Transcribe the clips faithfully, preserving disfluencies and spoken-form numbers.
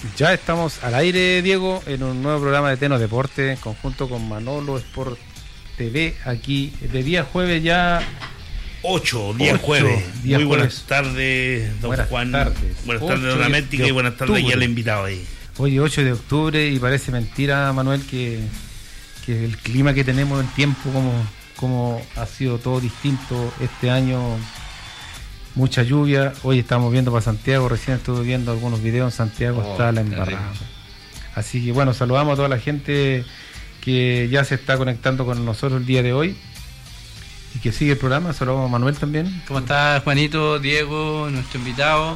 Ya estamos al aire, Diego, en un nuevo programa de Teno Deporte, en conjunto con Manolo Sport T V, aquí de día jueves ya. ocho, día jueves. Día Muy jueves. buenas tardes, don Buenas Juan. tardes. Buenas tardes, don América, y buenas tardes y al invitado ahí. Oye, ocho de octubre y parece mentira, Manuel, que, que el clima que tenemos, el tiempo, como, como ha sido todo distinto este año. Mucha lluvia. Hoy estamos viendo para Santiago, recién estuve viendo algunos videos en Santiago, oh, está la embarrada. Así que bueno, saludamos a toda la gente que ya se está conectando con nosotros el día de hoy y que sigue el programa. Saludamos a Manuel también. ¿Cómo estás, Juanito, Diego, nuestro invitado?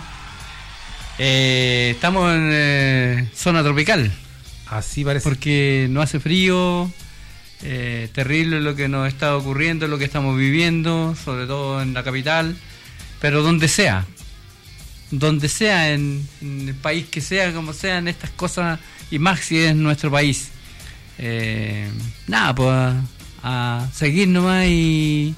Eh, estamos en eh, zona tropical. Así parece. Porque no hace frío, eh, terrible lo que nos está ocurriendo, lo que estamos viviendo, sobre todo en la capital. Pero donde sea, donde sea, en, en el país que sea, como sean estas cosas, y más si es nuestro país. Eh, nada, pues a, a seguir nomás y,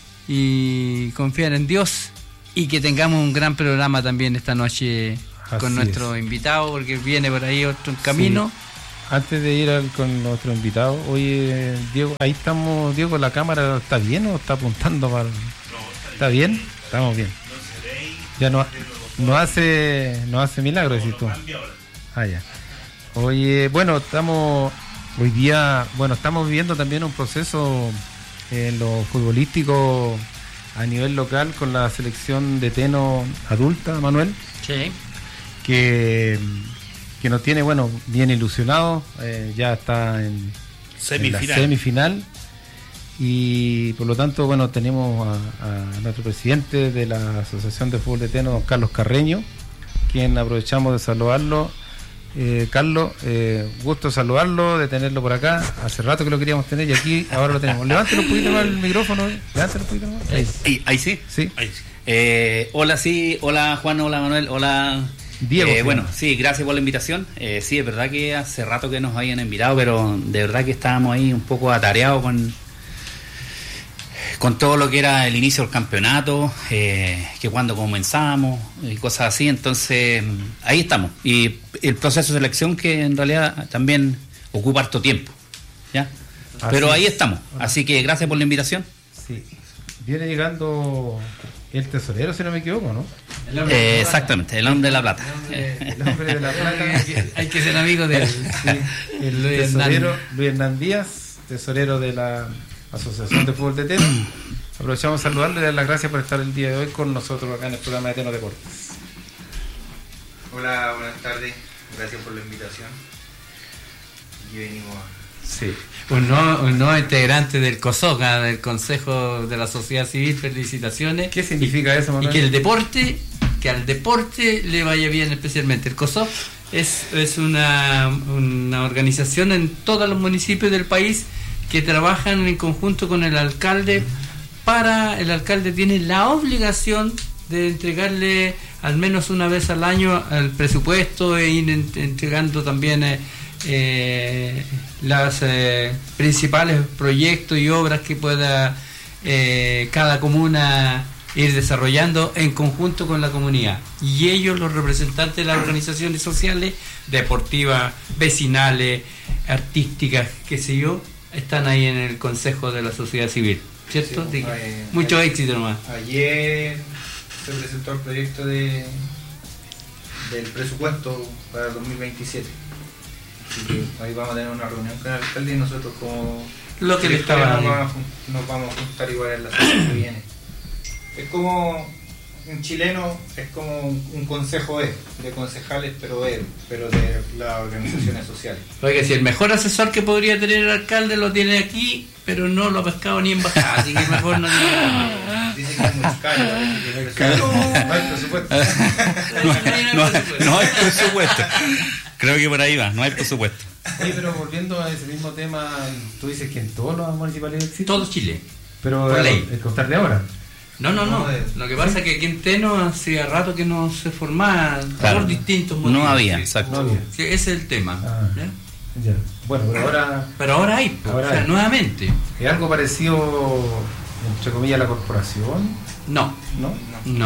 y confiar en Dios, y que tengamos un gran programa también esta noche. Así con nuestro es. invitado, porque viene por ahí otro camino. Sí. Antes de ir al, con nuestro invitado, oye, Diego, ahí estamos, Diego, la cámara, ¿está bien o está apuntando para...? No, está, ¿Está bien? bien? Estamos bien. Ya no, no hace no hace milagro, decís tú. Ah, ya. Oye, bueno, estamos hoy día, bueno, estamos viviendo también un proceso en lo futbolístico a nivel local con la selección de Teno adulta, Manuel. Sí. Que, que nos tiene, bueno, bien ilusionados. Eh, ya está en, semifinal. en la semifinal. Y por lo tanto, bueno, tenemos a, a nuestro presidente de la Asociación de Fútbol de Teno, don Carlos Carreño, quien aprovechamos de saludarlo. Eh, Carlos, eh, gusto saludarlo, de tenerlo por acá. Hace rato que lo queríamos tener y aquí ahora lo tenemos. Levántelo un poquito más el micrófono. Levántelo un poquito más. Ahí, ahí, ahí sí. Sí. Ahí sí. Eh, hola, sí. Hola, Juan. Hola, Manuel. Hola, Diego. Eh, bueno, sí, gracias por la invitación. Eh, sí, es verdad que hace rato que nos habían invitado, pero de verdad que estábamos ahí un poco atareados con... con todo lo que era el inicio del campeonato, eh, que cuando comenzamos y cosas así. Entonces ahí estamos, y el proceso de selección, que en realidad también ocupa harto tiempo, ¿ya? Así pero ahí estamos, así que gracias por la invitación. Sí. Viene llegando el tesorero, si no me equivoco, ¿no? El eh, exactamente, el hombre de la plata. El hombre de la plata. Hay que ser amigo de él. Sí, el Luis tesorero Hernán. Luis Hernán Díaz, tesorero de la Asociación de Fútbol de Teno. Aprovechamos de saludarle y dar las gracias por estar el día de hoy con nosotros acá en el programa de Teno Deportes. Hola, buenas tardes, gracias por la invitación. Y venimos a... Sí. Un nuevo, un nuevo integrante del COSOCA, del Consejo de la Sociedad Civil, felicitaciones. ¿Qué significa y, eso, Manuel? Y que el deporte, que al deporte le vaya bien especialmente. El COSOC es, es una, una organización en todos los municipios del país que trabajan en conjunto con el alcalde. Para el alcalde tiene la obligación de entregarle al menos una vez al año el presupuesto e ir en, entregando también eh, eh, los eh, principales proyectos y obras que pueda eh, cada comuna ir desarrollando en conjunto con la comunidad. Y ellos, los representantes de las organizaciones sociales, deportivas, vecinales, artísticas, qué sé yo, están ahí en el Consejo de la Sociedad Civil, ¿cierto? Sí, de, eh, mucho ayer, éxito nomás. Ayer se presentó el proyecto de del presupuesto para el dos mil veintisiete. Así que ahí vamos a tener una reunión con el alcalde y nosotros como lo que le estaba nos vamos, a, nos vamos a juntar igual en la semana que viene. Es como un chileno, es como un, un consejo E, de concejales, pero E, pero de las organizaciones sociales. Oiga, si el mejor asesor que podría tener el alcalde lo tiene aquí, pero no lo ha pescado ni en bajada, así que mejor no tiene. Dicen que es muy caro, no hay presupuesto. No, no, no hay presupuesto. Creo que por ahí va, no hay presupuesto. Sí, pero volviendo a ese mismo tema, tú dices que en todos los municipalidades existe. Todo Chile. Pero por el, ley. el contar de ahora. No, no, no. Lo que pasa es que aquí en Teno hacía rato que no se formaba, claro, por distintos motivos. No había, exacto. No había. Sí, ese es el tema. Ah, ¿ya? Ya. Bueno, pero ahora... Pero ahora hay, ahora o sea, hay. nuevamente. ¿Es algo parecido, entre comillas, a la corporación? No. ¿No? No.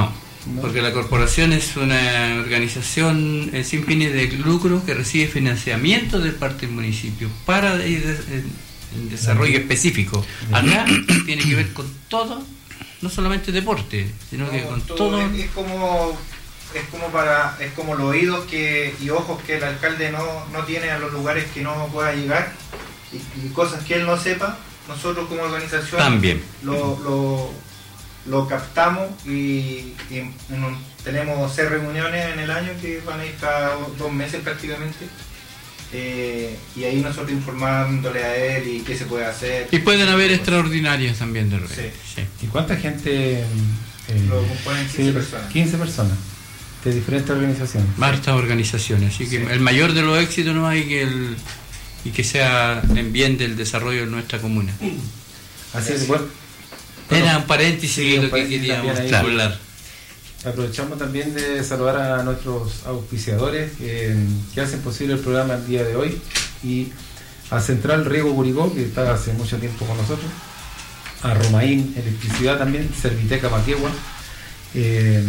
No. Porque la corporación es una organización eh, sin fines de lucro que recibe financiamiento de parte del municipio para ir en desarrollo específico. Acá tiene que ver con todo, no solamente deporte, sino no, que con todo. todo... Es, es como es como para es como los oídos que y ojos que el alcalde no, no tiene a los lugares que no pueda llegar y, y cosas que él no sepa. Nosotros como organización también lo, lo, lo captamos y, y no, tenemos seis reuniones en el año que van a ir cada dos meses prácticamente, eh, y ahí nosotros informándole a él y qué se puede hacer. Y pueden haber cosas extraordinarias también de repente. Sí. Sí. ¿Y cuánta gente? Eh, lo componen quince sí, personas. quince personas de diferentes organizaciones. Hartas organizaciones, así que sí, el mayor de los éxitos no hay que el y que sea en bien del desarrollo de nuestra comuna. Así es, bueno. Era un paréntesis sí, de lo que queríamos hablar. Aprovechamos también de saludar a nuestros auspiciadores eh, que hacen posible el programa el día de hoy, y a Central Riego Curicó, que está hace mucho tiempo con nosotros, a Romaín Electricidad también, Serviteca Maquegua, eh,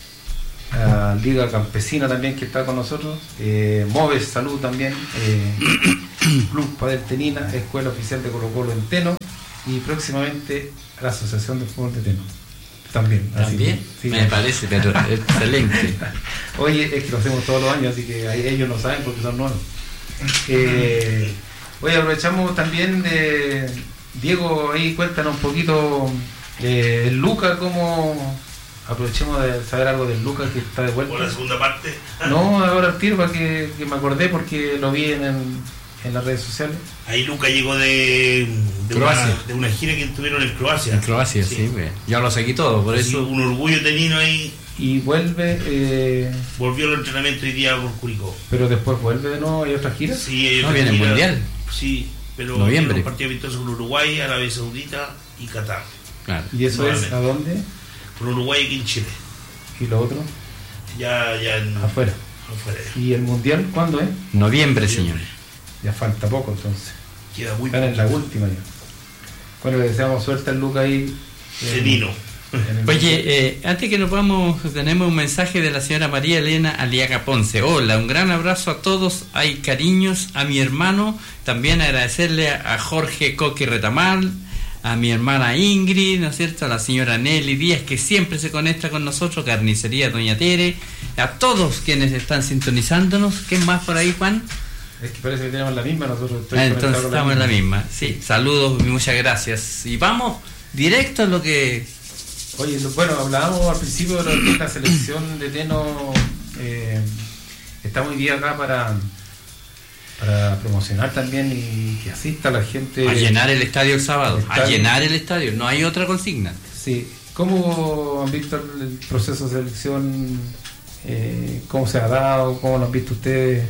a Liga Campesina también, que está con nosotros, eh, Moves Salud también, eh, Club Padel Tenina, Escuela Oficial de Colo Colo en Teno, y próximamente la Asociación de Fútbol de Teno también. También, así, sí, me sí, parece, pero excelente. Oye, es que lo hacemos todos los años, así que ellos no saben porque son nuevos. Eh, oye, aprovechamos también de Diego, ahí cuéntanos un poquito eh, el Luca, cómo... Aprovechemos de saber algo del Lucas, que está de vuelta. ¿Por la segunda parte? No, ahora al tiro, para que, que me acordé porque lo vi en, en las redes sociales. Ahí Lucas llegó de, de, Croacia. Una, de una gira que tuvieron en Croacia. En Croacia, sí, sí, ya lo seguí todo, por sí, eso. Un orgullo tenino ahí. Y vuelve... Eh... Volvió al entrenamiento hoy día por Curicó. Pero después vuelve de nuevo, ¿hay otra gira? Sí, hay no, otra viene gira. el Mundial. Sí, pero noviembre. Un partido amistoso con Uruguay, Arabia Saudita y Qatar. Claro. ¿Y eso es a dónde? Por Uruguay y aquí en Chile. ¿Y lo otro? Ya, ya en, afuera. afuera. ¿Y el Mundial cuándo es? Noviembre, señores. Ya falta poco entonces. Queda muy Están en la última ya. Bueno, le deseamos suerte al Luca ahí. Tenino. Oye, eh, antes que nos vamos, tenemos un mensaje de la señora María Elena Aliaga Ponce. Hola, un gran abrazo a todos. Hay cariños a mi hermano. También agradecerle a Jorge Coqui Retamal, a mi hermana Ingrid, ¿no es cierto?, a la señora Nelly Díaz, que siempre se conecta con nosotros, Carnicería Doña Tere, a todos quienes están sintonizándonos. ¿Qué más por ahí, Juan? Es que parece que tenemos la misma nosotros. Ah, entonces estamos en la misma. Sí, saludos y muchas gracias. Y vamos directo a lo que... Oye, bueno, hablábamos al principio de lo que la selección de Teno eh, está muy bien acá para... para promocionar también y que asista la gente a llenar el estadio el sábado, estadio. a llenar el estadio, no hay otra consigna. Sí, ¿cómo han visto el proceso de selección? Eh, ¿Cómo se ha dado? ¿Cómo lo han visto ustedes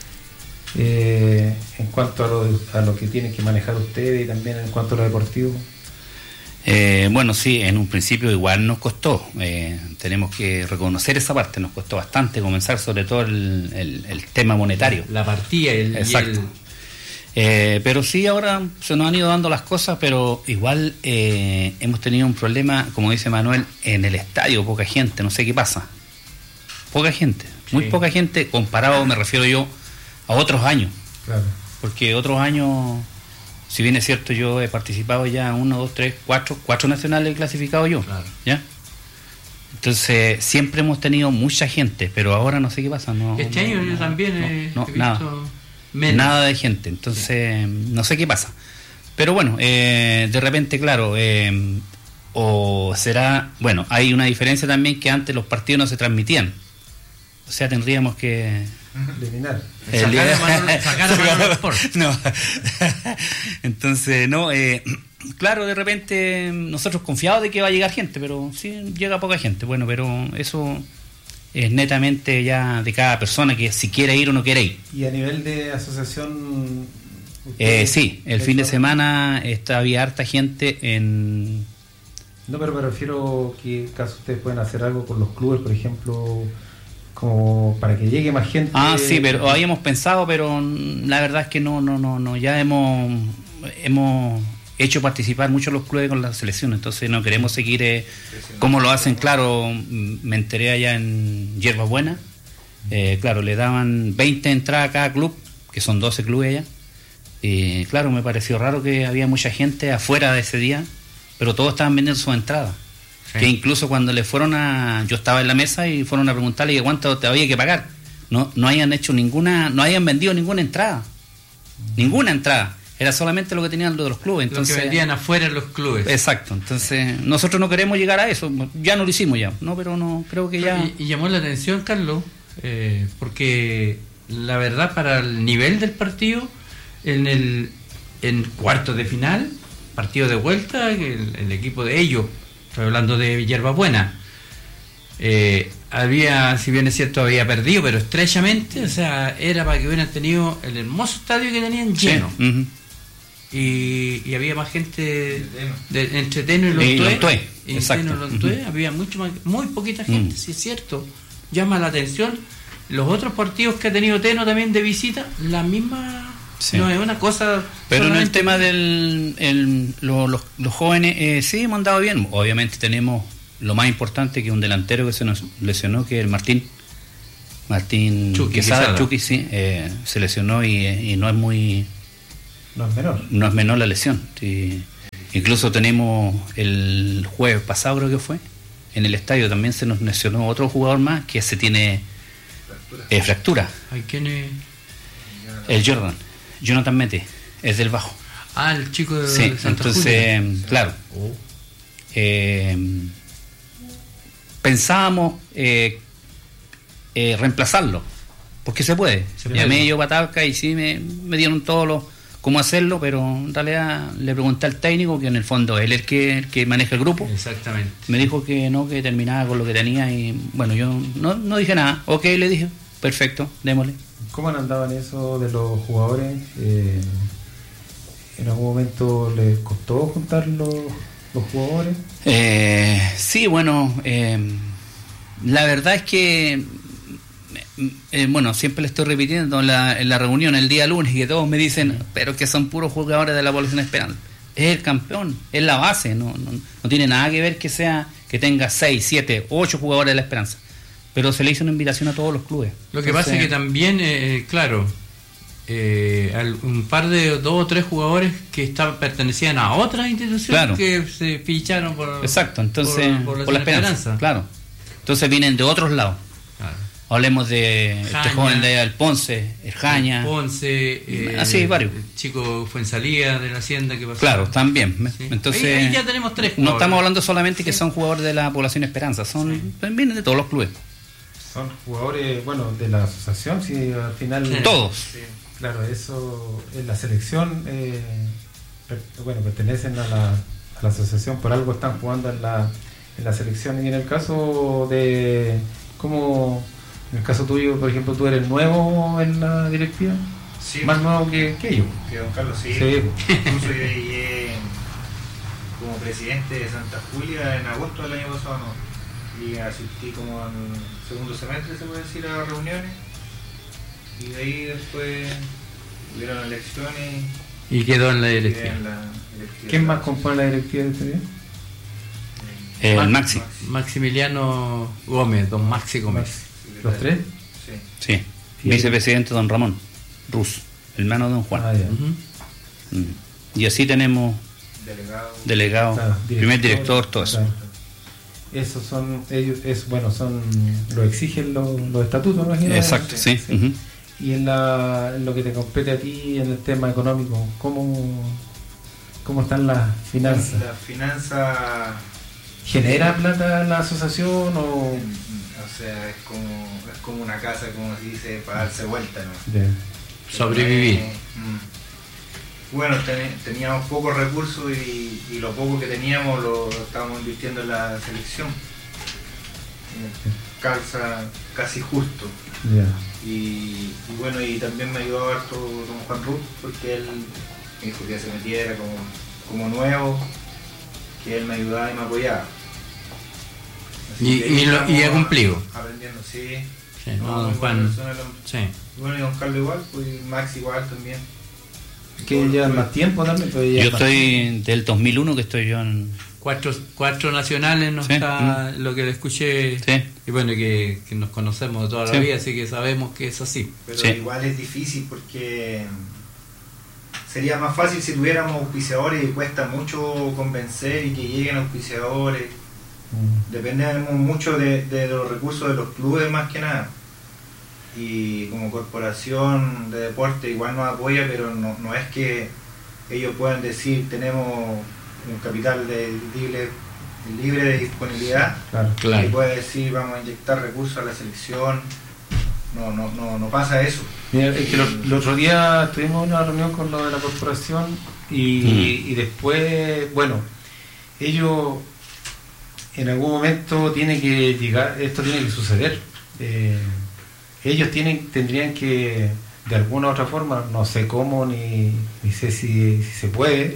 eh, en cuanto a lo, a lo que tienen que manejar ustedes y también en cuanto a lo deportivo? Eh, bueno, sí, en un principio igual nos costó, eh, tenemos que reconocer esa parte, nos costó bastante comenzar, sobre todo el, el, el tema monetario. La partida, el, exacto. Y el... Eh, pero sí, ahora se nos han ido dando las cosas, pero igual eh, hemos tenido un problema, como dice Manuel, en el estadio, poca gente, no sé qué pasa. Poca gente, sí. Muy poca gente, comparado, me refiero yo, a otros años. Claro. Porque otros años... Si bien es cierto, yo he participado ya en uno, dos, tres, cuatro, cuatro nacionales clasificados yo, claro. ¿Ya? Entonces, siempre hemos tenido mucha gente, pero ahora no sé qué pasa. No, este no, año no, yo también no, he, no, he visto nada, menos. Nada de gente, entonces, sí. No sé qué pasa. Pero bueno, eh, de repente, claro, eh, o será, bueno, hay una diferencia también que antes los partidos no se transmitían. O sea, tendríamos que... eliminar. Sacar a Manolo Sport. No. Entonces, no, eh, claro, de repente nosotros confiados de que va a llegar gente, pero sí llega poca gente. Bueno, pero eso es netamente ya de cada persona, que si quiere ir o no quiere ir. ¿Y a nivel de asociación? Eh, sí, el fin de semana está, había harta gente en... No, pero me refiero que caso ustedes pueden hacer algo con los clubes, por ejemplo... como para que llegue más gente. Ah, sí, pero habíamos pensado, pero la verdad es que no, no, no, no, ya hemos hemos hecho participar mucho los clubes con la selección, entonces no queremos seguir eh, como lo hacen. Claro, me enteré allá en Hierba Buena, eh, claro, le daban veinte entradas a cada club, que son doce clubes allá, y claro, me pareció raro que había mucha gente afuera de ese día, pero todos estaban vendiendo sus entradas. Sí. Que incluso cuando le fueron a... Yo estaba en la mesa y fueron a preguntarle cuánto te había que pagar. No, no hayan hecho ninguna... No hayan vendido ninguna entrada. Ninguna entrada. Era solamente lo que tenían los de los clubes. Entonces, lo que vendían afuera en los clubes. Exacto. Entonces, nosotros no queremos llegar a eso. Ya no lo hicimos ya. No, pero no creo que ya... Y, y llamó la atención, Carlos, eh, porque la verdad, para el nivel del partido, en el en cuartos de final, partido de vuelta, el, el equipo de ellos, estoy hablando de Hierba Buena, eh, había, si bien es cierto, había perdido, pero estrechamente, o sea, era para que hubieran tenido el hermoso estadio que tenían lleno. Sí. Uh-huh. y, y había más gente de, entre Teno y Lontué. Y Lontué, y exacto. Teno y Lontué, uh-huh. Había mucho más, muy poquita gente, uh-huh. Sí es cierto. Llama la atención. Los otros partidos que ha tenido Teno también de visita, la misma... Sí. No es una cosa. Pero en el tema del el, lo, los, los jóvenes, eh, sí hemos andado bien. Obviamente tenemos lo más importante, que un delantero que se nos lesionó, que es el Martín Martín Chucky, Quesada, Chucky, sí, eh, se lesionó y, y no es muy no es menor no es menor la lesión. Sí. Incluso tenemos el jueves pasado, creo que fue, en el estadio también se nos lesionó otro jugador más que se tiene fractura. Eh, fractura. ¿Hay quién es? El Jordan. Jonathan Mete, es del Bajo. Ah, el chico de sí, Santa entonces, Julia. Claro. Oh. Eh, pensábamos eh, eh, reemplazarlo, porque se puede. Se Llamé puede. yo a Patavca y sí me, me dieron todo lo, cómo hacerlo, pero en realidad le pregunté al técnico, que en el fondo él es el que, el que maneja el grupo. Exactamente. Me dijo que no, que terminaba con lo que tenía y bueno, yo no, no dije nada. Ok, le dije, perfecto, démosle. ¿Cómo han andado en eso de los jugadores? Eh, ¿En algún momento les costó juntar los, los jugadores? Eh, sí, bueno, eh, la verdad es que, eh, bueno, siempre le estoy repitiendo en la, en la reunión el día lunes, que todos me dicen, pero que son puros jugadores de la Población Esperanza. Es el campeón, es la base, no, no, no tiene nada que ver que sea que tenga seis, siete, ocho jugadores de la Esperanza. Pero se le hizo una invitación a todos los clubes. Lo que Entonces, pasa es que también, eh, claro, eh, un par de dos o tres jugadores que estaban, pertenecían a otras instituciones, claro, que se ficharon por, exacto, entonces, por, por, la, por la esperanza. esperanza. Claro. Entonces vienen de otros lados. Claro. Hablemos de Jaña, este joven de allá, el Ponce, el Jaña. El Ponce, eh, así, varios. El chico Fuensalía de la Hacienda que pasó. Claro, también. ¿Sí? Entonces, ahí, ahí ya tenemos tres jugadores. No estamos hablando solamente ¿Sí? que son jugadores de la Población Esperanza, son sí. vienen de todos los clubes. Son jugadores, bueno, de la asociación, si al final... Sí. Todos. Sí, claro, eso en la selección, eh, per, bueno, pertenecen a la, a la asociación, por algo están jugando en la, en la selección. Y en el caso de, como en el caso tuyo, por ejemplo, tú eres nuevo en la directiva, sí, más nuevo que, que ellos. Que don Carlos, sí. sí. Incluso yo llegué como presidente de Santa Julia en agosto del año pasado, ¿no? Y asistí como al segundo semestre, se puede decir, a reuniones, y de ahí después hubieron elecciones y quedó en la directiva. ¿Quién más compone la directiva de este día? Eh, el Maxi. Maximiliano Gómez, don Maxi Gómez. ¿Los tres? Sí. Sí. Vicepresidente don Ramón Ruz, hermano de don Juan. Ah, ya. Uh-huh. Mm. Y así tenemos delegado, delegado claro, director, primer director, todo eso. Claro. Esos son, ellos, es, bueno, son, lo exigen los, los estatutos, ¿no? Exacto, sí. sí. Uh-huh. Y en, la, en lo que te compete a ti, en el tema económico, ¿cómo, cómo están las finanzas? Las finanzas... ¿Genera plata la asociación o...? O sea, es como, es como una casa, como se dice, para darse vuelta, ¿no? Yeah. Sobrevivir. Eh, Bueno, ten, teníamos pocos recursos y, y lo poco que teníamos lo estábamos invirtiendo en la selección. Calza casi justo. Yeah. Y, y bueno, y también me ayudó harto don Juan Ruth, porque él me dijo que se metiera como, como nuevo, que él me ayudaba y me apoyaba. Así y, y, lo, y ha cumplido. Aprendiendo, sí. Sí, no, don Juan. Sí. Bueno, y don Carlos igual, pues Max igual también. Que llevan más tiempo también. Pero llevan Yo más estoy del dos mil uno que estoy yo en... Cuatro, cuatro nacionales no Sí. está lo que le escuché. Sí. Y bueno, que, que nos conocemos de toda la Sí. vida, así que sabemos que es así. Pero Sí. igual es difícil porque sería más fácil si tuviéramos auspiciadores y cuesta mucho convencer y que lleguen auspiciadores. Mm. Dependemos mucho de, de los recursos de los clubes más que nada. Y como corporación de deporte igual nos apoya, pero no, no es que ellos puedan decir tenemos un capital de libre, libre de disponibilidad Claro. y puede decir vamos a inyectar recursos a la selección. No, no, no, no pasa eso. Mira, es que el otro día tuvimos una reunión con lo de la corporación y, Mm. y después, bueno, ellos en algún momento tiene que llegar, esto tiene que suceder. Eh, ellos tienen, tendrían que, de alguna u otra forma, no sé cómo ni, ni sé si, si se puede,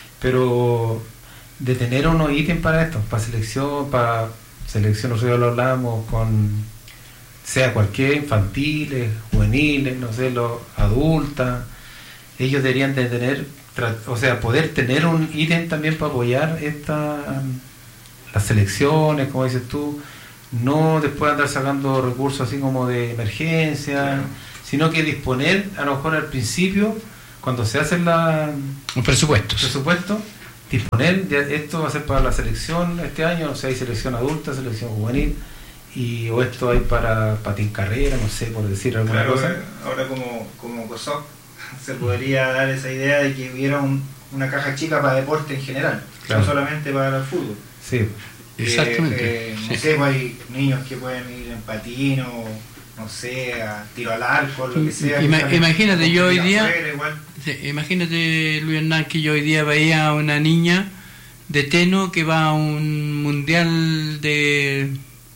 pero de tener unos ítems para esto, para selección, para selección, nosotros lo hablamos con, sea cualquier, infantiles, juveniles, no sé, los adultas, ellos deberían de tener, tra- o sea, poder tener un ítem también para apoyar esta, las selecciones, como dices tú, no después andar sacando recursos así como de emergencia, Claro. sino que disponer, a lo mejor al principio, cuando se hacen la, Los presupuestos. presupuesto, disponer, ya esto va a ser para la selección este año, o sea, hay selección adulta, selección juvenil, y o esto hay para patín carrera, no sé, por decir alguna Claro, cosa. eh, ahora como, como COSOC se podría dar esa idea de que hubiera un- una caja chica para deporte en general, Claro. no solamente para el fútbol. Sí, Exactamente. Eh, eh, no Sí. sé, pues hay niños que pueden ir en patín o no sé, a tiro al arco, lo que sea. Ima- que están- imagínate, yo hoy competir día- afuera, igual. Sí, imagínate, Luis Hernán, que yo hoy día veía a una niña de Teno que va a un mundial de...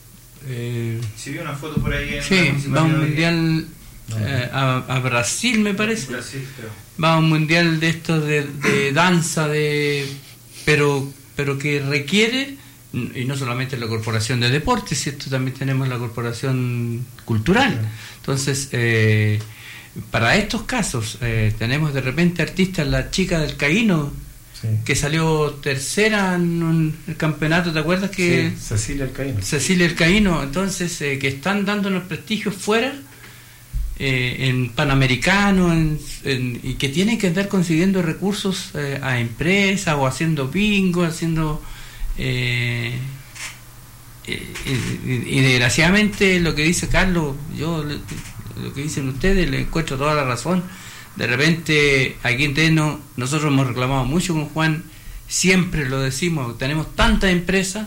eh, Si vi una foto por ahí en sí, la va a municipalidad un de- mundial No. eh, a, a Brasil, me parece. Brasil, creo. Va a un mundial de estos de, de danza, de pero pero que requiere, y no solamente la corporación de deportes, ¿cierto? También tenemos la corporación cultural. Entonces, eh, para estos casos, eh, tenemos de repente artistas, la chica del Caíno, sí. que salió tercera en un el campeonato, ¿te acuerdas que Sí, Cecilia Alcaíno. Cecilia El Caíno? Entonces, eh, que están dándonos prestigio fuera, eh, en Panamericano, en, en- y que tienen que andar consiguiendo recursos eh, a empresas o haciendo bingo, haciendo... Eh, eh, y, y- y desgraciadamente lo que dice Carlos, yo le- lo que dicen ustedes le encuentro toda la razón. De repente aquí en Teno nosotros hemos reclamado mucho con Juan, siempre lo decimos, tenemos tantas empresas,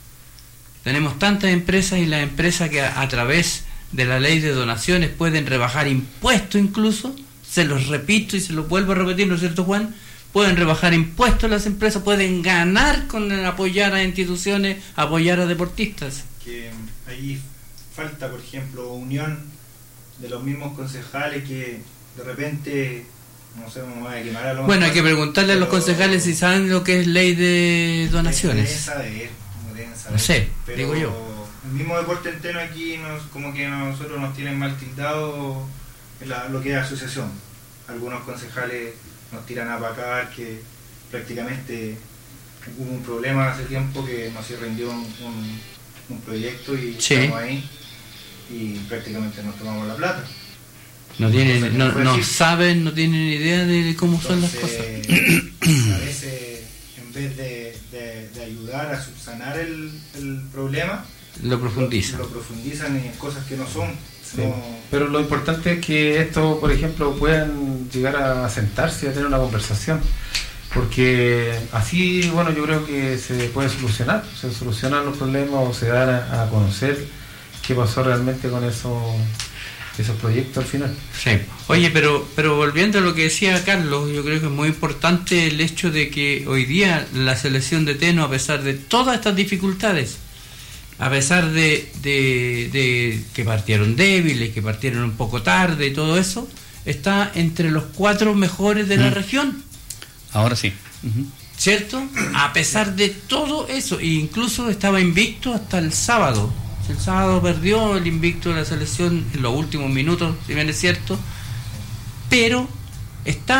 tenemos tantas empresas y las empresas que a, a través de la ley de donaciones pueden rebajar impuestos incluso, se los repito y se los vuelvo a repetir, ¿no es cierto, Juan? Pueden rebajar impuestos las empresas, pueden ganar con el apoyar a instituciones, apoyar a deportistas. Que ahí falta, por ejemplo, unión de los mismos concejales que de repente, no sé, me voy a quemar a los... Bueno, hay que preguntarle a los pero- concejales si saben lo que es ley de Deben donaciones. saber, no deben saber. No sé, Pero digo yo. el mismo deporte entero aquí nos, como que a nosotros nos tienen mal tildado en la- lo que es asociación. Algunos concejales nos tiran a pacar que prácticamente hubo un problema hace tiempo que no se rindió un, un- un proyecto y Sí. estamos ahí y prácticamente nos tomamos la plata. No tienen, no, no saben, no tienen idea de cómo son las cosas. Entonces, a veces en vez de, de- de ayudar a subsanar el, el problema, Lo profundizan. Lo, lo profundizan en cosas que no son. Sí. No, Pero lo importante es que esto, por ejemplo, puedan llegar a sentarse y a tener una conversación, porque así, bueno, yo creo que se puede solucionar, se solucionan los problemas o se dan a, a conocer qué pasó realmente con esos, esos proyectos al final. Sí. Oye, pero pero volviendo a lo que decía Carlos, yo creo que es muy importante el hecho de que hoy día la selección de Teno, a pesar de todas estas dificultades, a pesar de, de, de que partieron débiles, que partieron un poco tarde y todo eso, está entre los cuatro mejores de la Mm. región, Ahora sí. Ujú. ¿cierto? A pesar de todo eso, e incluso estaba invicto hasta el sábado. El sábado perdió el invicto de la selección en los últimos minutos, si bien es cierto, pero está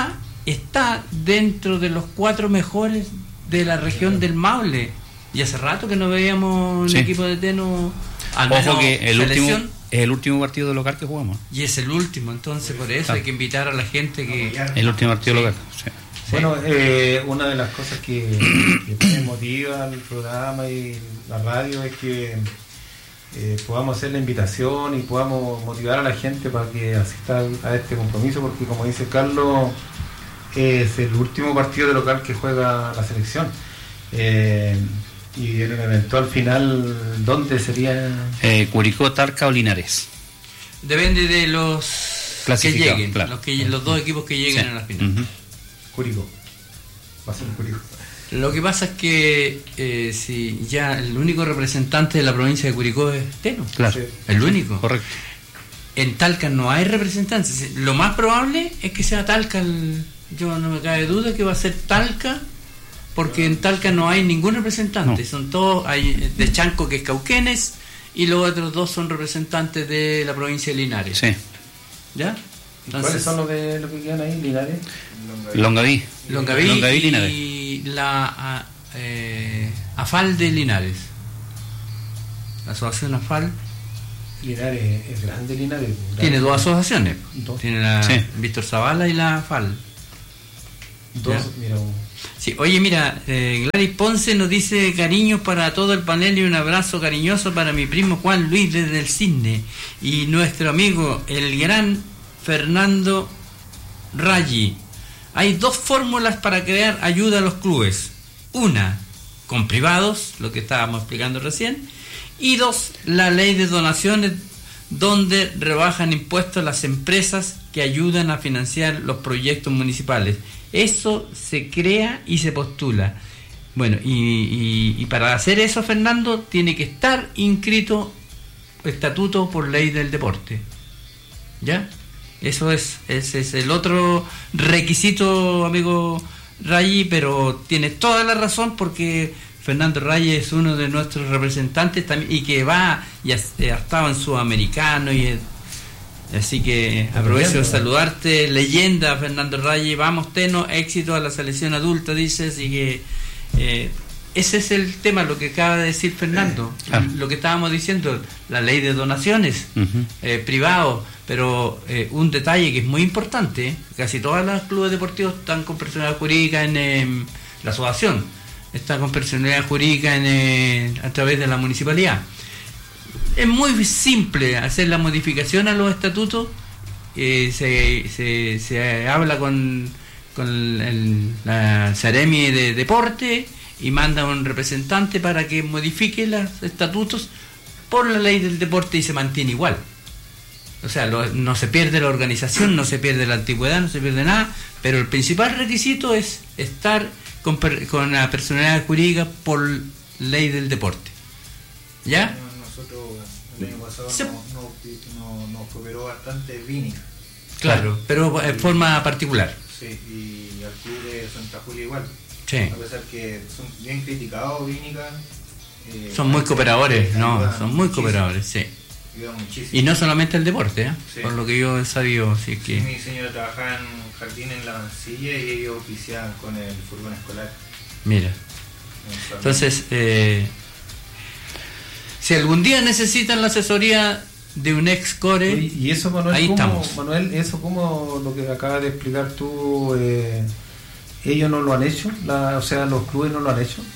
está dentro de los cuatro mejores de la región del Maule. Y hace rato que no veíamos un Sí. equipo de Teno. Al Ojo menos que el último, selección, es el último partido local que jugamos. y es el último, entonces por eso Ah. hay que invitar a la gente que... El último partido Sí. local. Sí. Bueno, eh, una de las cosas que, que me motiva el programa y la radio es que eh, podamos hacer la invitación y podamos motivar a la gente para que asista a este compromiso, porque como dice Carlos, es el último partido de local que juega la selección. Eh, y en el eventual final, ¿dónde sería? Eh, Curicó, Talca o Linares. Depende de los que Clasificados, lleguen, claro. los, que, los dos equipos que lleguen Sí. a la final. Ujú. Curicó. Va a ser Curicó. Lo que pasa es que eh, si ya el único representante de la provincia de Curicó es Teno, Claro. Sí. el único. Correcto. En Talca no hay representantes. Lo más probable es que sea Talca. El, yo no me cabe duda que va a ser Talca, porque en Talca no hay ningún representante. No. Son todos, hay de Chanco, que es Cauquenes, y los otros dos son representantes de la provincia de Linares. Sí. ¿Ya? ¿Cuáles son los, de, los que quedan ahí, Linares? Longaví. Longaví, Longaví, Linares. y la a- eh, AFAL de Linares. La asociación AFAL Linares es grande, Linares. tiene dos asociaciones. Dos. Tiene la Sí. Víctor Zavala y la AFAL. Dos, Ya. mira, un- Sí, oye, mira, eh, Gladys Ponce nos dice cariños para todo el panel y un abrazo cariñoso para mi primo Juan Luis desde el Cisne y nuestro amigo el gran Fernando Raggi. Hay dos fórmulas para crear ayuda a los clubes. Una, con privados, lo que estábamos explicando recién, y dos, la ley de donaciones, donde rebajan impuestos las empresas que ayudan a financiar los proyectos municipales. Eso se crea y se postula. Bueno, y, y, y para hacer eso, Fernando, tiene que estar inscrito estatuto por ley del deporte. ¿Ya? Eso es, ese es el otro requisito, amigo Raggi, pero tiene toda la razón, porque Fernando Raggi es uno de nuestros representantes también, y que va y ha, ha estado en Sudamericano, y es, así que aprovecho de saludarte, leyenda Fernando Raggi. Vamos Teno, éxito a la selección adulta, dice. Así que eh, ese es el tema, lo que acaba de decir Fernando, Claro. lo que estábamos diciendo, la ley de donaciones Ujú. eh, privados. Pero eh, un detalle que es muy importante, ¿eh? Casi todos los clubes deportivos están con personalidad jurídica en eh, la asociación, está con personalidad jurídica en, eh, a través de la municipalidad. Es muy simple hacer la modificación a los estatutos. eh, se, se, se habla con, con el, la Seremi de Deporte y manda un representante para que modifique los estatutos por la ley del deporte y se mantiene igual. O sea, lo, no se pierde la organización, no se pierde la antigüedad, no se pierde nada, pero el principal requisito es estar con, per, con la personalidad jurídica por ley del deporte. ¿Ya? Nosotros el año pasado Se- nos no, no, nos cooperó bastante Vínica. Claro, pero en forma particular. Sí, y al club de Santa Julia igual. Sí. A pesar que son bien criticados Vínica. eh, Son muy cooperadores, no, ayudan son muy muchísimo, cooperadores, sí. ayudan muchísimo. Y no solamente el deporte, ¿eh? Sí. Por lo que yo he sabido, así que... Mi señora trabajaba en un jardín en La Mansilla y ellos oficiaban con el furgón escolar. Mira. Entonces, eh, si algún día necesitan la asesoría de un ex core, Oye, y eso, Manuel, ahí ¿cómo, estamos. Manuel, eso como lo que acabas de explicar tú, eh, ellos no lo han hecho, la, o sea, los clubes no lo han hecho.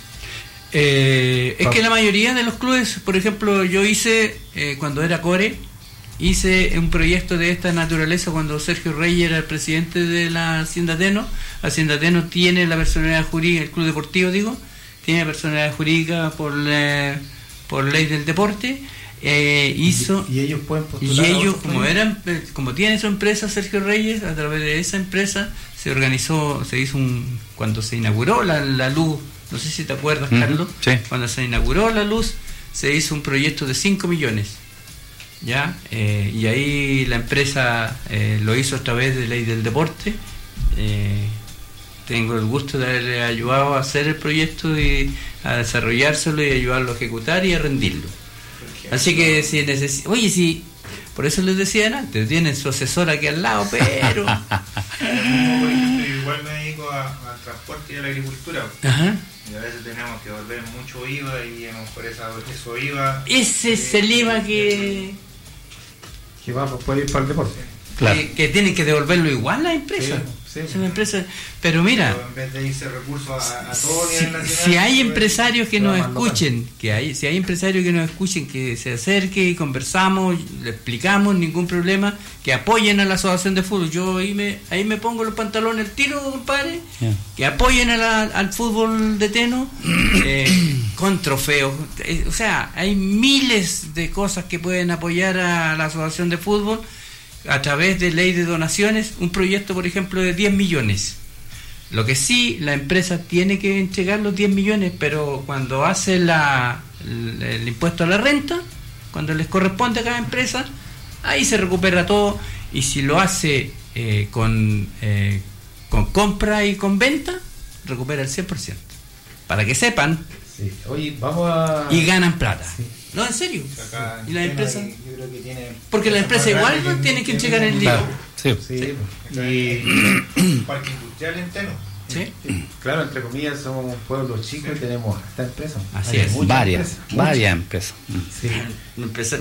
Eh, es Pa- que la mayoría de los clubes, por ejemplo, yo hice, eh, cuando era core, hice un proyecto de esta naturaleza cuando Sergio Reyes era el presidente de la Hacienda Teno. Hacienda Teno tiene la personalidad jurídica, el club deportivo, digo, tiene personalidad jurídica por, la- por ley del deporte. Eh, hizo... Y, y ellos pueden Y postular. a ellos, otros como proyectos. eran, como tiene su empresa Sergio Reyes, a través de esa empresa se organizó, se hizo un, cuando se inauguró la, la luz, no sé si te acuerdas, Ujú, Carlos, sí. cuando se inauguró la luz, se hizo un proyecto de cinco millones, ¿ya? Eh, y ahí la empresa eh, lo hizo a través de ley del deporte. Eh, tengo el gusto de haberle ayudado a hacer el proyecto y a desarrollárselo y ayudarlo a ejecutar y a rendirlo. Así que si neces oye, si por eso les decía antes, tienen su asesor aquí al lado, pero Como por ejemplo, yo igual me dedico a- al transporte y a la agricultura. Ajá. Y a veces tenemos que volver mucho I V A y a lo mejor esa, eso I V A. Ese es el I V A que, Que va a poder ir para el deporte. Claro. que, que tienen que devolverlo igual las empresas. Sí, sí. Son empresas. Pero mira, Pero en vez de irse recursos a, a todo si, nivel nacional. si hay pues, empresarios que se nos va más local. escuchen, que hay, si hay empresarios que nos escuchen, que se acerquen y conversamos, le explicamos, ningún problema, que apoyen a la asociación de fútbol. Yo ahí me, ahí me pongo los pantalones al tiro, compadre, Ya. que apoyen a la- al fútbol de Teno eh, con trofeos. Eh, o sea, hay miles de cosas que pueden apoyar a la asociación de fútbol a través de ley de donaciones. Un proyecto, por ejemplo, de diez millones. Lo que sí, la empresa tiene que entregar los diez millones, pero cuando hace la, el, el impuesto a la renta, cuando les corresponde a cada empresa, ahí se recupera todo. Y si lo hace eh, con, eh, con compra y con venta, recupera el cien por ciento. Para que sepan, Sí. Oye, vamos a. y ganan plata. Sí. No, en serio. Acá Y la en empresa, Teno hay- yo creo que tiene porque la empresas empresa más igual grandes tiene que el entregar el mismo libro. Sí. Sí. mundo. Y Hay un parque industrial en Teno. ¿Sí? claro, entre comillas, somos un pueblo chico y tenemos esta empresa. Así Hay es. muchas Varias, empresas, muchas. varias empresas. Mm. Sí. Empresa-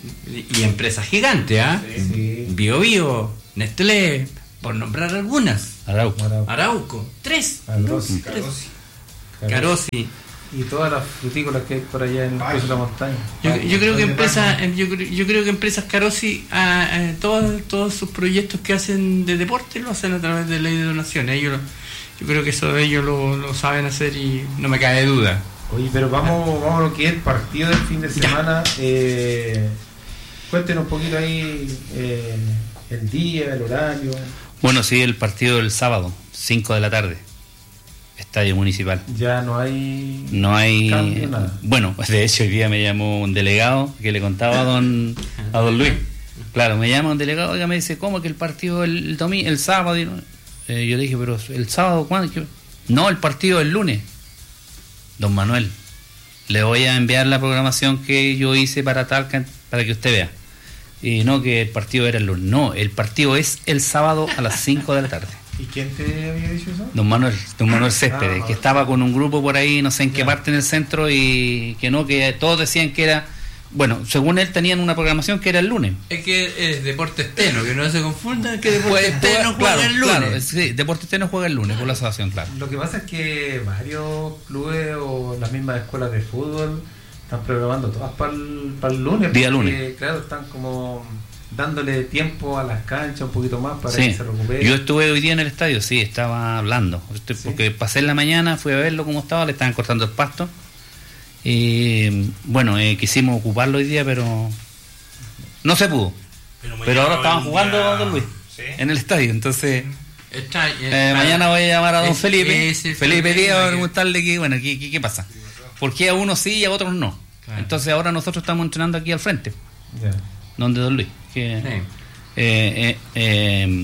y empresas gigantes, ¿ah? Sí. Bio Bio, Nestlé, por nombrar algunas. Arauco. Arauco, Arauco, tres. Arroz, Carossi. Carosi. Y todas las frutícolas que hay por allá en el Ay. piso de la montaña. Yo, yo creo que Ay, empresas, ay. yo, creo- yo creo que empresas Carosi, ah, ah, todos, todos sus proyectos que hacen de deporte lo hacen a través de ley de donaciones. Ellos, lo- yo creo que eso ellos lo, lo saben hacer y no me cae duda. Oye, pero vamos, vamos a lo que es el partido del fin de Ya. semana. Eh, cuéntenos un poquito ahí eh, el día, el horario. Bueno, sí, el partido del sábado, cinco de la tarde, Estadio Municipal. Ya no hay. No hay... Cambio, nada. Bueno, de hecho hoy día me llamó un delegado que le contaba a don, a don Luis. Claro, me llama un delegado, oiga, me dice, ¿cómo que el partido el, domingo, el sábado? Y no- eh, yo le dije, pero ¿el sábado cuándo? ¿Qué? No, el partido el lunes. Don Manuel, le voy a enviar la programación que yo hice para Talca para que usted vea. Y no que el partido era el lunes. No, el partido es el sábado a las cinco de la tarde. ¿Y quién te había dicho eso? Don Manuel, don Manuel Céspedes, Ah, que estaba con un grupo por ahí, no sé en qué Ya. parte en el centro, y que no, que todos decían que era, bueno, según él tenían una programación que era el lunes. Es que es deporte esteno, que no se confundan que deporte Pues, esteno juega claro, el lunes. claro, sí, Deportes Esteno juega el lunes por la asociación, claro. Lo que pasa es que varios clubes o las mismas escuelas de fútbol están programando todas para el, para el lunes. Día porque, lunes. Claro, están como dándole tiempo a las canchas un poquito más para Sí, que se recupere. yo estuve hoy día en el estadio, sí, estaba hablando, Estoy- Sí. porque pasé en la mañana, fui a verlo cómo estaba, le estaban cortando el pasto, y bueno, eh, quisimos ocuparlo hoy día, pero no se pudo. Pero mañana ahora va estaban un jugando, día- don Luis, Sí. en el estadio, entonces... Está- Eh, mañana voy a llamar a don Es- Felipe. es el Felipe problema Díaz a que- preguntarle que, bueno, ¿qué, qué, qué pasa? ¿Por qué a unos sí y a otros no? Claro. Entonces ahora nosotros estamos entrenando aquí al frente, Ya. donde don Luis, que Sí. eh, eh, eh,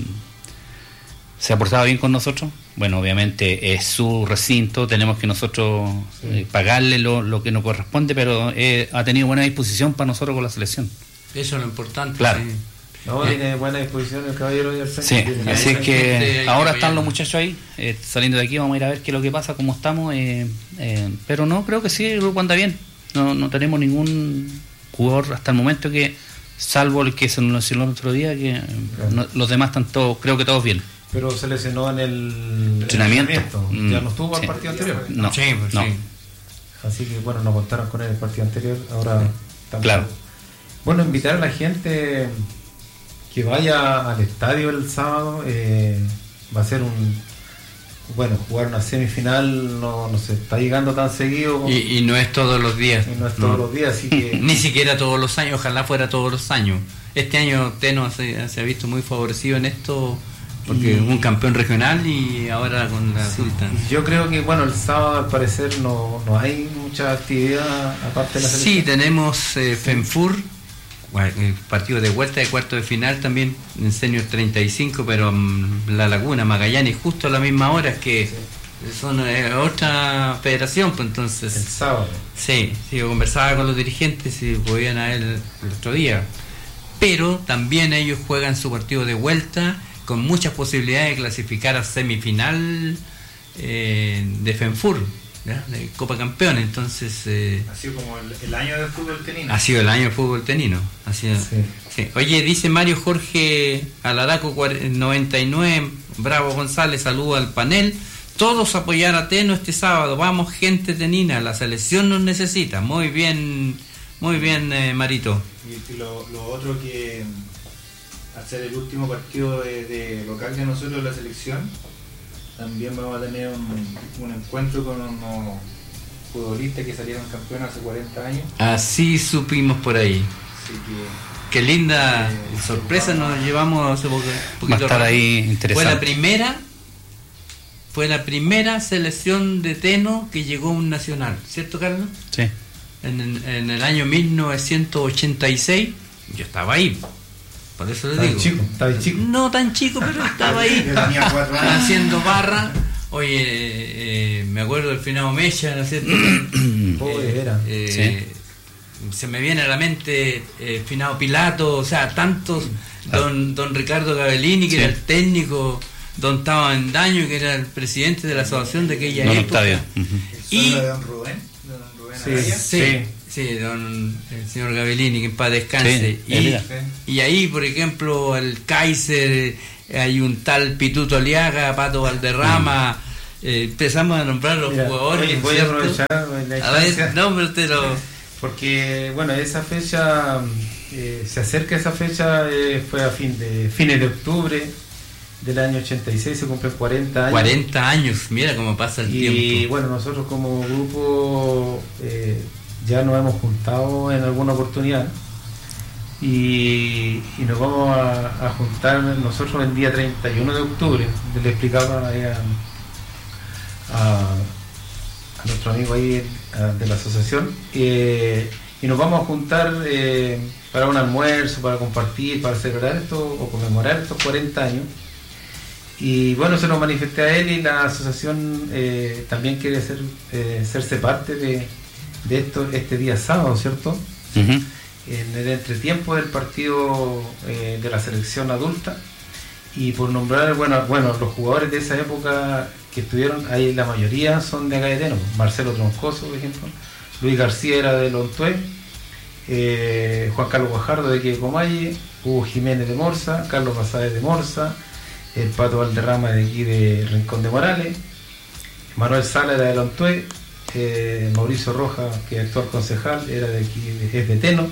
se ha portado bien con nosotros. Bueno, obviamente es su recinto, tenemos que nosotros Sí. eh, pagarle lo, lo que nos corresponde, pero eh, ha tenido buena disposición para nosotros con la selección. Eso es lo importante. Claro. sí. No, Eh. tiene buena disposición el caballero ahí al frente. Sí, Tiene- así es hay gente, que hay que ahora están apoyarlo. los muchachos ahí, eh, saliendo de aquí, vamos a ir a ver qué es lo que pasa, cómo estamos, eh, eh, pero no, creo que sí, el grupo anda bien, no, no tenemos ningún jugador hasta el momento que, salvo el que se nos lesionó el otro día, que eh, no- los demás están todos, creo que todos bien. Pero se lesionó en el Entrenamiento. entrenamiento. Mm, Ya no estuvo sí. al partido anterior. No, Sí, pues no. sí. Así que bueno, no contaron con él el partido anterior. Ahora estamos- Claro. Bueno, invitar a la gente que vaya al estadio el sábado. eh, va a ser un. Bueno, jugar una semifinal no, no se está llegando tan seguido. Y, y no es todos los días. y no es todos No. los días, así que. Ni siquiera todos los años, ojalá fuera todos los años. Este año Teno se, se ha visto muy favorecido en esto porque Y- es un campeón regional y ahora con la Sultan. Yo creo que bueno, el sábado al parecer no, no hay mucha actividad aparte de la Sí, selección. tenemos eh, FENFUR, gua- eh, partido de vuelta de cuarto de final también en Senior treinta y cinco, pero mm, La Laguna, Magallanes, justo a la misma hora, es que son eh, otra federación, pues El entonces... sábado. Sí, sí, yo conversaba con los dirigentes si podían a él el otro día. Pero también ellos juegan su partido de vuelta con muchas posibilidades de clasificar a semifinal eh, de FENFUR, ¿ya? De Copa Campeones. Entonces eh, Ha sido como el, el año del fútbol tenino. ha sido el año del fútbol tenino. Ha sido, Sí. sí. Oye, dice Mario Jorge Alaraco noventa y nueve, Bravo González, saluda al panel. Todos apoyar a Teno este sábado. Vamos, gente tenina, la selección nos necesita. Muy bien, muy bien, eh, Marito. Y, y lo, lo otro que al ser el último partido de, de local de nosotros la selección, también vamos a tener un, un encuentro con unos futbolistas que salieron campeones hace cuarenta años. Así supimos por ahí. Así que Qué linda Eh, sorpresa nos llevamos hace poco, poquito Va a estar rato. ahí interesante. Fue la primera, fue la primera selección de Teno que llegó a un nacional, ¿cierto, Carlos? Sí. En, en- en el año mil novecientos ochenta y seis, yo estaba ahí, por eso le Estaba digo. chico, estaba chico. No tan chico, pero estaba ahí. yo tenía cuatro años. Haciendo barra. Oye, eh, eh, me acuerdo del finado Mecha, ¿no es cierto? Pobre era. eh, Se me viene a la mente eh, finado Pilato, o sea, tantos, don, don Ricardo Gabellini, que Sí. era el técnico, don Tavo Daño, que era el presidente de la asociación de aquella Don época. Octavio. Ujú. El Y- suegro de don Rubén, de don Rubén Sí. Araya. Sí, Sí. sí, don el señor Gabellini, que en paz descanse. Sí, y, mira. y ahí, por ejemplo, el Kaiser, eh, hay un tal Pituto Aliaga, Pato Valderrama, eh, empezamos a nombrar los Mira, jugadores. oye, ¿no es voy a cierto? aprovechar la A instancia, ver, no, pero te lo... porque bueno, esa fecha eh, se acerca esa fecha, eh, fue a fin de fines de octubre del año ochenta y seis, se cumplen cuarenta años. cuarenta años, mira cómo pasa el Y tiempo. bueno, nosotros como grupo eh, ya nos hemos juntado en alguna oportunidad y, y nos vamos a, a juntar nosotros el día treinta y uno de octubre. Le explicaba ahí a, a, a nuestro amigo ahí a- de la asociación, eh, y nos vamos a juntar eh, para un almuerzo, para compartir, para celebrar esto o conmemorar estos cuarenta años. Y bueno, se lo manifesté a él y la asociación eh, también quiere ser, eh, hacerse parte de, de esto este día sábado, ¿cierto? Ujú. En el entretiempo del partido eh, de la selección adulta. Y por nombrar, bueno, bueno, los jugadores de esa época que estuvieron ahí, la mayoría son de acá de Teno. Marcelo Troncoso, por ejemplo. Luis García era de Lontué. Eh, Juan Carlos Guajardo de Quecomalle. Hugo Jiménez de Morsa. Carlos Basáez de Morsa. El Pato Valderrama de aquí de Rincón de Morales. Manuel Sala era de Lontué. Eh, Mauricio Rojas, que es actual concejal, era de aquí, de- es de Teno.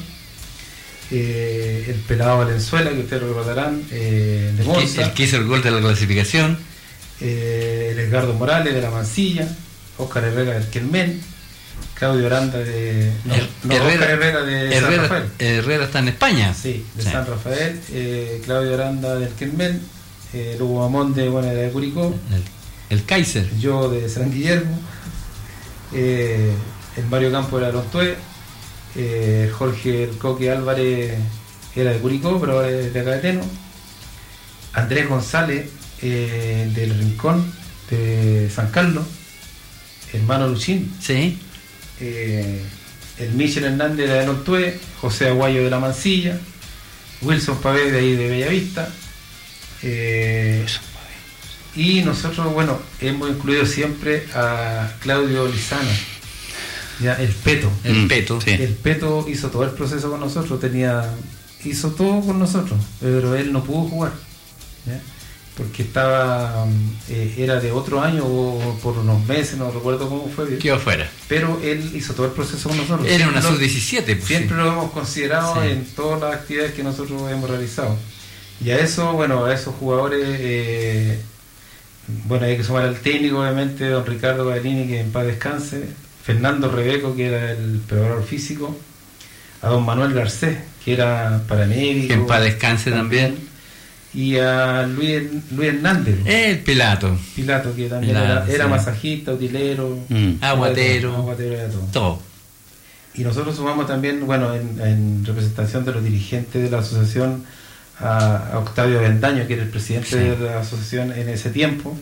Eh, el Pelado Valenzuela, que ustedes recordarán, eh, de El que, Morsa. el que hizo el gol de la clasificación. Eh, el Edgardo Morales de La Mansilla. Óscar Herrera del Quelmen. Claudio Aranda de. No, Her- no, Óscar Herrera de San Herrera, Rafael. Herrera está en España. Sí, de Sí. San Rafael. Eh, Claudio Aranda del Quelmen. Eh, Lugo Mamón de, bueno, de Curicó. El, el Kaiser. Yo de San Guillermo. Eh, el Mario Campo era de Lontué. Eh, Jorge el Coque Álvarez era de Curicó, pero ahora es de acá de Teno. Andrés González eh, del Rincón de San Carlos. Hermano Luchín. Sí. Eh, el Michel Hernández era de Lontué. José Aguayo de La Mansilla. Wilson Pavé de ahí de Bellavista. Eh, y nosotros, bueno, hemos incluido siempre a Claudio Lizana, ya el Peto. El Mm, Peto. sí. El Peto hizo todo el proceso con nosotros, tenía hizo todo con nosotros, pero él no pudo jugar, ¿ya? Porque estaba eh, era de otro año o por unos meses, no recuerdo cómo fue bien, Quedó fuera. pero él hizo todo el proceso con nosotros. Era una Siempre lo- sub diecisiete. Pues, Siempre sí. lo hemos considerado Sí. en todas las actividades que nosotros hemos realizado. Y a eso, bueno, a esos jugadores, eh, bueno, hay que sumar al técnico, obviamente, don Ricardo Gabellini, que en paz descanse, Fernando Rebeco, que era el preparador físico, a don Manuel Garcés, que era paramédico. Que en paz descanse también. Y a Luis, Luis Hernández, El Pilato. Pilato, que también Pilato, era, era sí. masajista, utilero, Mm. Aguatero. aguatero era todo. Todo. Y nosotros sumamos también, bueno, en, en representación de los dirigentes de la asociación, a, a Octavio Bendaño, que era el presidente Sí. de la asociación en ese tiempo.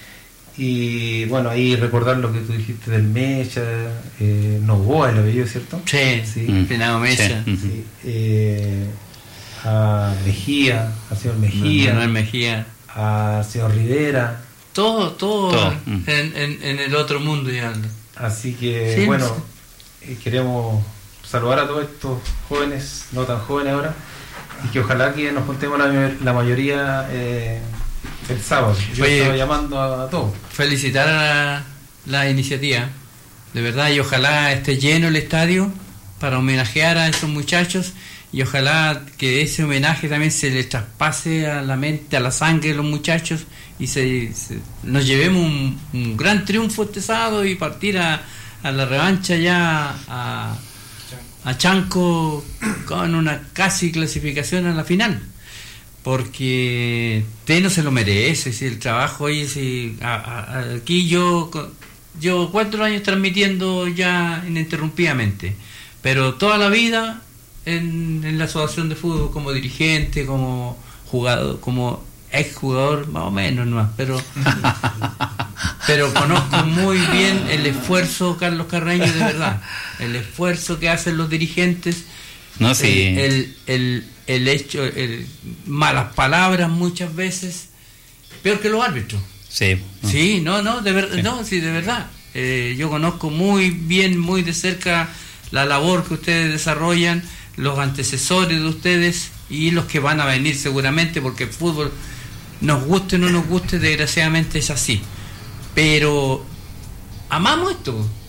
Y bueno, ahí recordar lo que tú dijiste del Mecha, eh, Novoa, el apellido, ¿cierto? Sí. Sí. Mm. Finado Mecha. Sí. Sí. Eh, a Mejía, al señor Mejía, Manuel Mejía. al señor Rivera. Todo, todo, Todo, mm. en, en, en el otro mundo ya anda. Así que, Sí, bueno, sí. eh, queremos saludar a todos estos jóvenes, no tan jóvenes ahora, y que ojalá que nos juntemos la, la mayoría eh, el sábado. Yo Oye, estaba llamando a, a todos. Felicitar a la, la iniciativa, de verdad, y ojalá esté lleno el estadio para homenajear a esos muchachos, y ojalá que ese homenaje también se les traspase a la mente, a la sangre de los muchachos, y se, se nos llevemos un, un gran triunfo este sábado y partir a, a la revancha ya a, a Chanco con una casi clasificación a la final, porque Teno se lo merece. Si el trabajo hoy, si, a, a, aquí yo yo cuatro años transmitiendo ya ininterrumpidamente, pero toda la vida en, en la asociación de fútbol como dirigente, como jugador, como ex jugador, más o menos nomás, pero pero conozco muy bien el esfuerzo, Carlos Carreño, de verdad, el esfuerzo que hacen los dirigentes, No, sí. el, el, el, el hecho, el, malas palabras muchas veces, peor que los árbitros. Sí. No. Sí, no, no, de verdad, Sí. no, sí, de verdad. Eh, yo conozco muy bien, muy de cerca la labor que ustedes desarrollan, los antecesores de ustedes y los que van a venir seguramente, porque el fútbol, nos guste o no nos guste, desgraciadamente es así. Pero amamos esto.